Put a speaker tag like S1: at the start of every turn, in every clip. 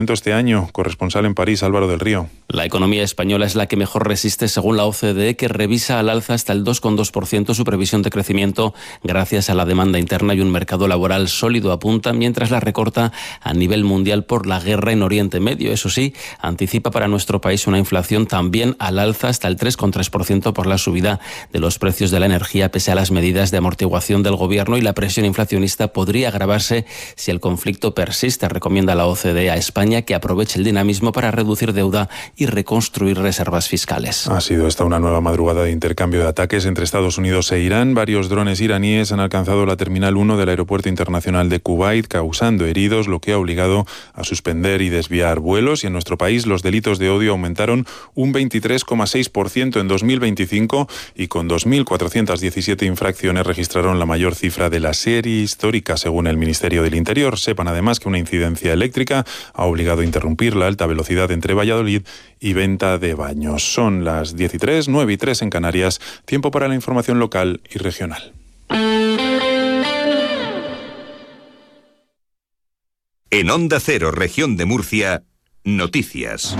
S1: Este año, corresponsal en París, Álvaro del Río.
S2: La economía española es la que mejor resiste según la OCDE, que revisa al alza hasta el 2,2% su previsión de crecimiento gracias a la demanda interna y un mercado laboral sólido, apunta, mientras la recorta a nivel mundial por la guerra en Oriente Medio. Eso sí, anticipa para nuestro país una inflación también al alza hasta el 3,3% por la subida de los precios de la energía, pese a las medidas de amortiguación del gobierno, y la presión inflacionista podría agravarse si el conflicto persiste. Recomienda la OCDE a España que aproveche el dinamismo para reducir deuda y reconstruir reservas fiscales.
S1: Ha sido esta una nueva madrugada de intercambio de ataques entre Estados Unidos e Irán. Varios drones iraníes han alcanzado la Terminal 1 del Aeropuerto Internacional de Kuwait, causando heridos, lo que ha obligado a suspender y desviar vuelos. Y en nuestro país los delitos de odio aumentaron un 23,6% en 2025 y con 2.417 infracciones registraron la mayor cifra de la serie histórica, según el Ministerio del Interior. Sepan además que una incidencia eléctrica ha obligado a interrumpir la alta velocidad entre Valladolid y Venta de Baños. Son las 10:03, 9:03 en Canarias. Tiempo para la información local y regional.
S3: En Onda Cero, Región de Murcia, noticias.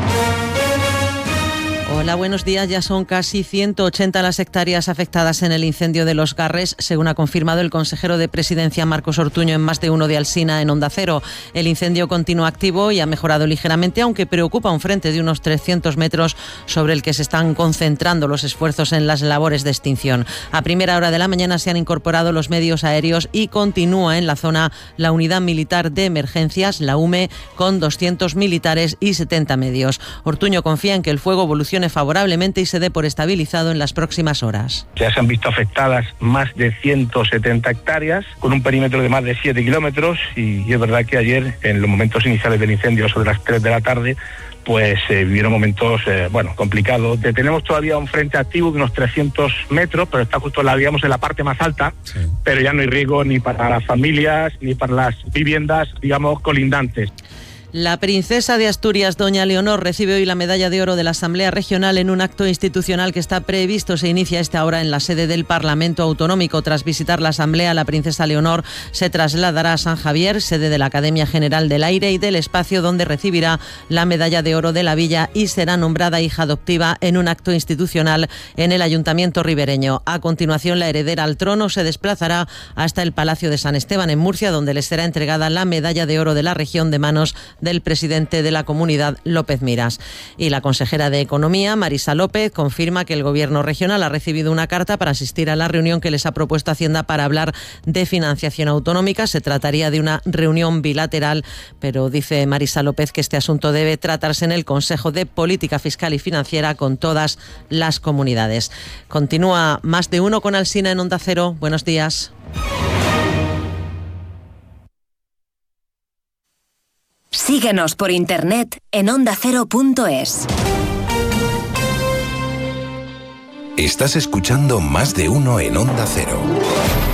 S4: Hola, buenos días. Ya son casi 180 las hectáreas afectadas en el incendio de Los Garres, según ha confirmado el consejero de Presidencia, Marcos Ortuño, en Más de Uno de Alsina, en Onda Cero. El incendio continúa activo y ha mejorado ligeramente, aunque preocupa un frente de unos 300 metros sobre el que se están concentrando los esfuerzos en las labores de extinción. A primera hora de la mañana se han incorporado los medios aéreos y continúa en la zona la Unidad Militar de Emergencias, la UME, con 200 militares y 70 medios. Ortuño confía en que el fuego evolucione favorablemente y se dé por estabilizado en las próximas horas.
S5: Ya se han visto afectadas más de 170 hectáreas con un perímetro de más de 7 kilómetros y es verdad que ayer, en los momentos iniciales del incendio, sobre las 3 de la tarde, pues vivieron momentos complicados. Tenemos todavía un frente activo de unos 300 metros, pero está justo en la parte más alta, sí. Pero ya no hay riesgo ni para las familias ni para las viviendas, colindantes.
S4: La princesa de Asturias, doña Leonor, recibe hoy la medalla de oro de la Asamblea Regional en un acto institucional que está previsto. Se inicia a esta hora en la sede del Parlamento Autonómico. Tras visitar la Asamblea, la princesa Leonor se trasladará a San Javier, sede de la Academia General del Aire y del Espacio, donde recibirá la medalla de oro de la Villa y será nombrada hija adoptiva en un acto institucional en el Ayuntamiento ribereño. A continuación, la heredera al trono se desplazará hasta el Palacio de San Esteban, en Murcia, donde le será entregada la medalla de oro de la región de manos del presidente de la comunidad, López Miras. Y la consejera de Economía, Marisa López, confirma que el Gobierno regional ha recibido una carta para asistir a la reunión que les ha propuesto Hacienda para hablar de financiación autonómica. Se trataría de una reunión bilateral, pero dice Marisa López que este asunto debe tratarse en el Consejo de Política Fiscal y Financiera con todas las comunidades. Continúa Más de Uno con Alsina en Onda Cero. Buenos días.
S6: Síguenos por internet en ondacero.es.
S3: Estás escuchando Más de Uno en Onda Cero.